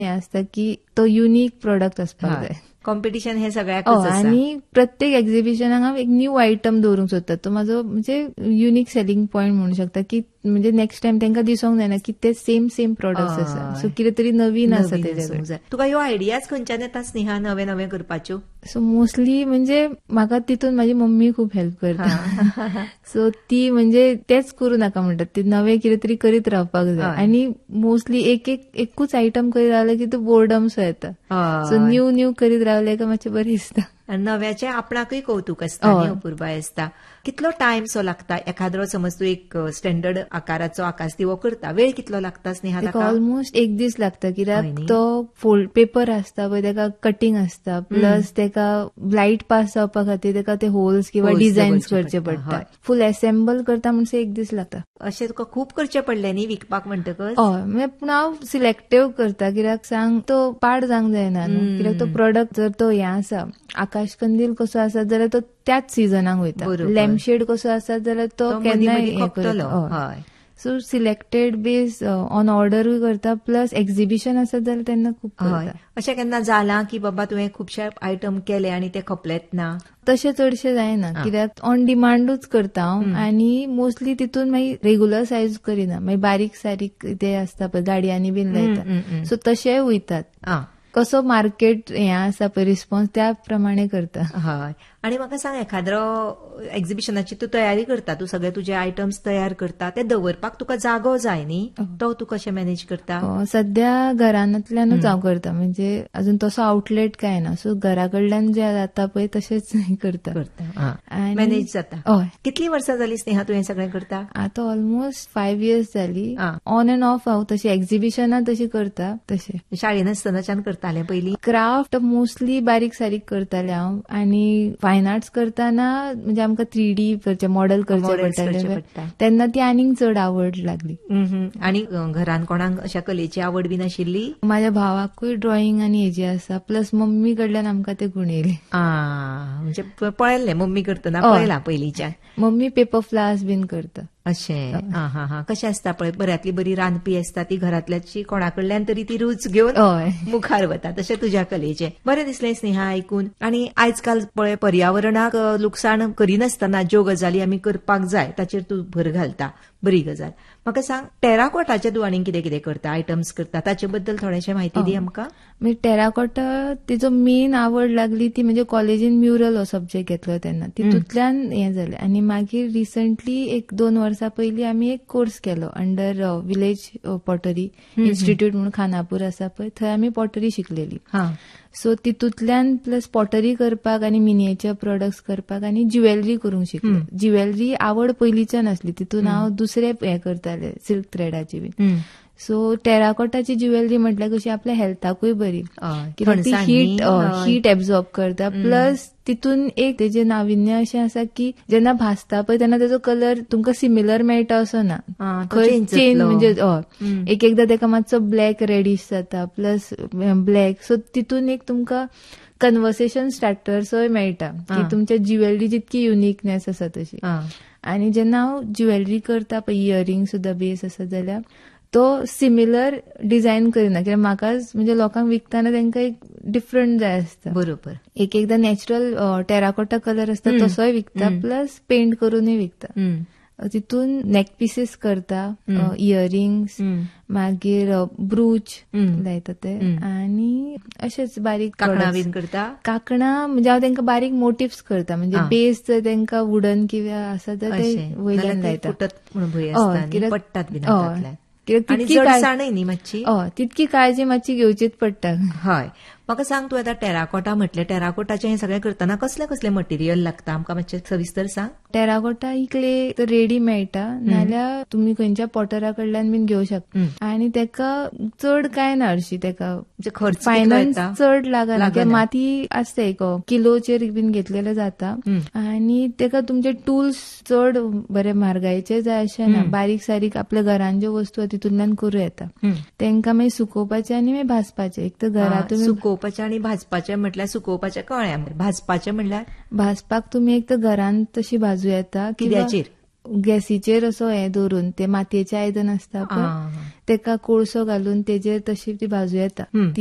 हें आसता की तो युनिक प्रोडक्ट आसपाक जाय. कॉम्पिटिशन हे सगळ्याकच आसा. आणि प्रत्येक एक्झिबिशनाक हांव एक न्यू आयटम दवरूंक सोदता. तो म्हाजो म्हणजे युनिक सेलिंग पॉयंट म्हणूंक शकता की म्हणजे नेक्स्ट टाइम तांकां दिसोंक जायना की ते सेम प्रोडक्ट्स आसा. सो कितें तरी नवीन आसा तेजेर. तुका ह्यो आयडियाज खंयच्यान येता स्नेहा नवे नवे करपाच्यो? सो मोस्टली म्हणजे म्हाका तितून म्हाजी मम्मी खूब हेल्प करता. सो ती म्हणजे तेच करूं नाका म्हणटात, ती नवे कितें तरी करीत रावपाक जाय. आनी मोस्टली एकूच आयटम करीत रावले की तो बोर्डम सो येता. सो न्यू करीत रावले का मातशें बरें दिसता. नव्याचे आपणाकय कौतुक आसता न्ही अपुर्बाय आसता. कितलो टायम सो लागता एखादो समज तूं एक स्टँडर्ड आकाराचो आकाश दिवो करता, वेळ कितलो लागता स्नेहा ताका? ऑलमोस्ट एक दीस लागता, कित्याक तो फोल्ड पेपर आसता पळय तेका कटिंग आसता, प्लस तेका लायट पास जावपा खातीर तेका ते होल्स किंवा डिझायन्स करचे पडटा. फुल असेंबल करता म्हणसर एक दीस लागता. अशें तुका खूब करचे पडले न्ही विकपाक म्हणटकच? हय, पूण हांव सिलेक्टिव्ह करता, कित्याक सांग तो पाड जावंक जायना न्हू. कित्याक तो प्रोडक्ट जर तो हें आसा आकाश कंदील कसो आसा जाल्यार तो त्याच सिजनाक वयता. लॅम्पशेड कसो आसा जाल्यार तो केन्नाय हें करता. सो सिलेक्टेड बेस्ड ऑन ऑर्डरूय करता, प्लस एक्झिबिशन आसत जाल्यार तेन्ना खूब करता. अशें केन्ना जालां की बाबा तुवें खुबशे आयटम केले आनी ते खपलेत ना? तशें चडशें जायना, कित्याक ऑन डिमांडूच करता हांव. आनी मोस्टली तितून मागीर रेग्युलर सायज करिना, मागीर बारीक सारीक ते आसता पळय गाडयांनी बीन लायता, सो तशेय वयतात. कसो मार्केट हें आसा पळय रिस्पॉन्स त्या प्रमाणे करता. हय. आनी म्हाका सांग, एखाद्रो एक्झिबिशनाची तूं तयारी करता, तूं सगळे तुजे आयटम्स तयार करता, ते दवरपाक तुका जागो जाय न्ही, तो तूं कशें मॅनेज करता? सध्या घरांतल्यानूच हांव करता, म्हणजे अजून तसो आउटलेट काय ना, सो घरा कडल्यान जे जाता पळय तशेंच करता. मॅनेज जाता. हय. कितली वर्सां जाली स्नेहा तूं हें सगळें करता? आतां ऑलमोस्ट 5 years जाली. ऑन एंड ऑफ हांव तशी एक्झिबिशनां तशी करता. तशें शाळेन आसतनाच्यान करतालें पयलीं? क्राफ्ट मोस्टली बारीक सारीक करतालें हांव. आनी फायन आर्ट्स करतना म्हणजे आमकां 3D करचे मॉडेल करचे पडटाले, तेन्ना ती आनीक चड आवड लागली. आनी घरान कोणाक अशा कलेची आवड बीन आशिल्ली? म्हाज्या भावाकूय ड्रॉइंग आनी हेजी आसा, प्लस मम्मी कडल्यान आमकां ते गुण येयले. म्हणजे पळयल्लें मम्मी करतना, पळयलां पयलींच्यान. मम्मी पेपर फ्लावर्स बीन करता. अशें. कशें आसता पळय, बऱ्यांतली बरी रांदपी आसता ती घरांतल्याची कोणाकडल्यान तरी ती रूच घेवन मुखार वता, तशें तुज्या कलेचें. बरें दिसलें स्नेहा आयकून. आनी आयजकाल पळय पर्यावरणाक लुकसाण करिनासतना ज्यो गजाली आमी करपाक जाय ताचेर तूं भर घालता, बरी गजाल. म्हाका सांग, टेराकोटाचे तूं आनीक कितें कितें करता, आयटम्स करता, ताचे बद्दल थोडेशें म्हायती दी आमकां. म्हणजे टेराकोटा तिचो मेन आवड लागली ती म्हणजे कॉलेजीन म्युरल हो सब्जेक्ट घेतलो तेन्ना, तितूंतल्यान हें जालें. आनी मागीर रिसंटली 1-2 वर्सां पयलीं आमी एक कोर्स केलो अंडर विलेज पॉटरी इन्स्टिट्यूट म्हणून खानापूर आसा पळय, थंय आमी पॉटरी शिकलेली. सो तितूंतल्यान प्लस पॉटरी करपाक आनी मिनिएचर प्रोडक्ट्स करपाक आनी ज्युवेलरी करूंक शिकले. ज्युवेलरी आवड पयलींच्यान आसली, तितून हांव दुसरे हें करतालें सिल्क थ्रेडाची बीन. सो टेराकोटाची ज्युवेलरी म्हटल्यार कशी आपल्या हेल्थाकूय बरी, कित्याक ती हीट एब्झॉर्ब करता, प्लस तितून एक तेजें नाविन्य अशें आसा की जेन्ना भाजता पळय तेन्ना तेजो कलर तुमकां सिमिलर मेळटा असो ना, खंय चेंज म्हणजे एकदां तेका मातसो ब्लॅक रेडिश जाता, प्लस ब्लॅक. सो तितून एक तुमकां कन्वर्सेशन स्टार्टर्सय मेळटा की तुमच्या ज्युवेलरी जितकी युनिकनेस आसा तशी. आनी जेन्ना हांव ज्युवेलरी करता पळय, इयरिंग सुद्दां बेस आसा जाल्यार तो सिमिलर डिझायन करिना, कित्याक म्हाकाच म्हणजे लोकांक विकताना तांकां एक डिफरंट जाय आसता. बरोबर. एकदां नॅचरल टेराकोटा कलर आसता तसोय विकता, प्लस पेंट करूनय विकता. तितून नेक पीसीस करता, इयरिंग्स, मागीर ब्रूच लायता ते, आनी अशेंच बारीक कांकणां बीन करता. कांकणां म्हणजे हांव तांकां बारीक मोटिव्स करता, म्हणजे बेस जर तांकां वुडन किंवा आसा तर ते वयल्यान लायता. तितकी काळजी मातशी घेवचीच पडटा. हय. म्हाका सांग, तूं आतां टेराकोटा म्हटलें, टेराकोटाचें हें सगळें करतना कसलें कसलें मटेरियल लागता आमकां मातशें सविस्तर सांग. टेराकोटा इकले तर रेडी मेळटा, नाल्यार तुमी खंयच्या पॉटरा कडल्यान बीन घेवं शकता. आनी तेका चड काय ना हरशी, तेका फायनान्स चड लागना, कित्याक माती आसता एक किलोचेर बीन घेतलेलें जाता. आनी तेका तुमचे टूल्स चड बरे म्हारगायेचे जाय अशें ना, बारीक सारीक आपल्या घरान ज्यो वस्तू तितूंतल्यान करूं येता. तेंकां मागीर सुकोवपाचे आनी मागीर भाजपाचे. एक तर घरांत सुकोवपाचे आनी भाजपाचे म्हटल्यार, सुकोवपाचे कळ्ळें, भाजपाचे म्हटल्यार भाजपाक तुमी एक तर घरांत तशी भाजू येता, कित्याचेर गॅसीचेर असो हें दवरून ते मातयेचे आयदन आसता पळय तेका कोळसो घालून तेजेर तशी ती भाजू येता.